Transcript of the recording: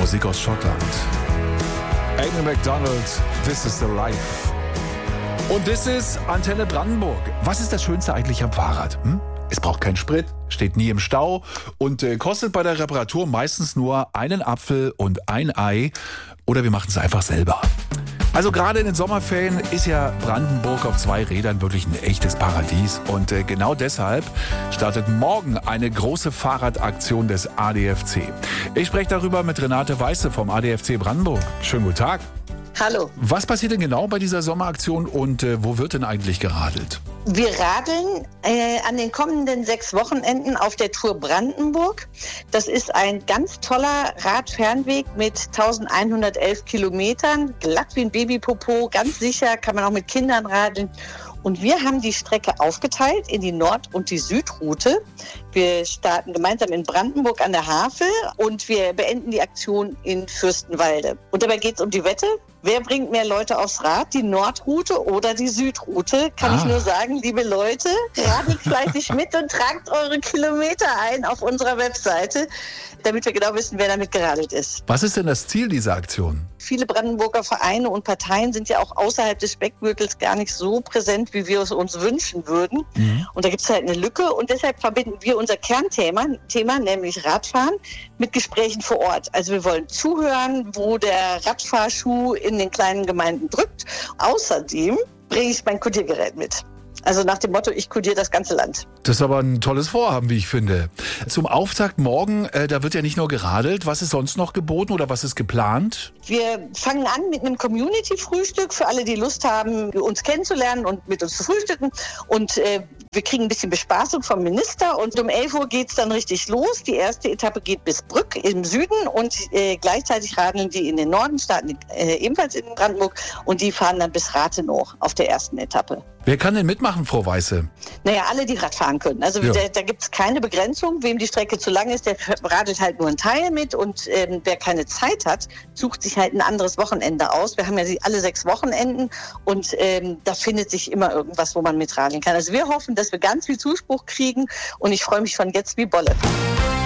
Musik aus Schottland. Amy MacDonald, This is the Life. Und this is Antenne Brandenburg. Was ist das Schönste eigentlich am Fahrrad? Es braucht keinen Sprit, steht nie im Stau und kostet bei der Reparatur meistens nur einen Apfel und ein Ei. Oder wir machen es einfach selber. Also gerade in den Sommerferien ist ja Brandenburg auf 2 Rädern wirklich ein echtes Paradies. Und genau deshalb startet morgen eine große Fahrradaktion des ADFC. Ich spreche darüber mit Renate Weiße vom ADFC Brandenburg. Schönen guten Tag. Hallo. Was passiert denn genau bei dieser Sommeraktion und wo wird denn eigentlich geradelt? Wir radeln an den kommenden 6 Wochenenden auf der Tour Brandenburg. Das ist ein ganz toller Radfernweg mit 1111 Kilometern, glatt wie ein Babypopo, ganz sicher, kann man auch mit Kindern radeln. Und wir haben die Strecke aufgeteilt in die Nord- und die Südroute. Wir starten gemeinsam in Brandenburg an der Havel und wir beenden die Aktion in Fürstenwalde. Und dabei geht es um die Wette. Wer bringt mehr Leute aufs Rad, die Nordroute oder die Südroute? Kann ich nur sagen, liebe Leute, radelt fleißig mit und tragt eure Kilometer ein auf unserer Webseite, damit wir genau wissen, wer damit geradelt ist. Was ist denn das Ziel dieser Aktion? Viele Brandenburger Vereine und Parteien sind ja auch außerhalb des Speckgürtels gar nicht so präsent, wie wir es uns wünschen würden. Und da gibt es halt eine Lücke und deshalb verbinden wir unser Kernthema, nämlich Radfahren, mit Gesprächen vor Ort. Also wir wollen zuhören, wo der Radfahrschuh in den kleinen Gemeinden drückt. Außerdem bringe ich mein Kodiergerät mit. Also nach dem Motto, ich kodiere das ganze Land. Das ist aber ein tolles Vorhaben, wie ich finde. Zum Auftakt morgen, da wird ja nicht nur geradelt. Was ist sonst noch geboten oder was ist geplant? Wir fangen an mit einem Community-Frühstück für alle, die Lust haben, uns kennenzulernen und mit uns zu frühstücken. Und wir kriegen ein bisschen Bespaßung vom Minister. Und um 11 Uhr geht es dann richtig los. Die erste Etappe geht bis Brück im Süden und gleichzeitig radeln die in den Norden, starten ebenfalls in Brandenburg. Und die fahren dann bis Rathenow auf der ersten Etappe. Wer kann denn mitmachen, Frau Weiße? Naja, alle, die Rad fahren können. Also da gibt es keine Begrenzung. Wem die Strecke zu lang ist, der radelt halt nur einen Teil mit. Und wer keine Zeit hat, sucht sich halt ein anderes Wochenende aus. Wir haben ja alle 6 Wochenenden und da findet sich immer irgendwas, wo man mitradeln kann. Also wir hoffen, dass wir ganz viel Zuspruch kriegen und ich freue mich von jetzt wie Bolle.